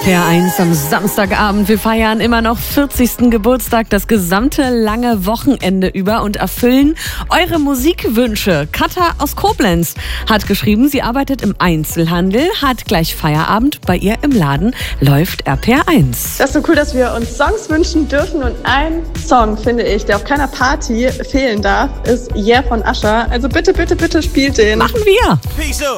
RPR1 am Samstagabend. Wir feiern immer noch 40. Geburtstag, das gesamte lange Wochenende über und erfüllen eure Musikwünsche. Katha aus Koblenz hat geschrieben, sie arbeitet im Einzelhandel, hat gleich Feierabend. Bei ihr im Laden läuft RPR1. Das ist so cool, dass wir uns Songs wünschen dürfen und ein Song, finde ich, der auf keiner Party fehlen darf, ist Yeah von Usher. Also bitte, bitte, bitte spielt den. Machen wir! Peace out.